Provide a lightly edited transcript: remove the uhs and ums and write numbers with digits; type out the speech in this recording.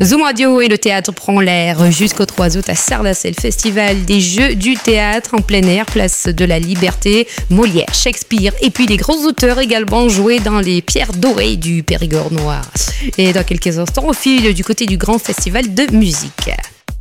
Zoom Radio et le théâtre prend l'air jusqu'au 3 août à Sarlat. C'est le festival des Jeux du théâtre en plein air, place de la Liberté, Molière, Shakespeare et puis les gros auteurs également joués dans les pierres dorées du Périgord noir. Et dans quelques instants, on file du côté du grand festival de musique.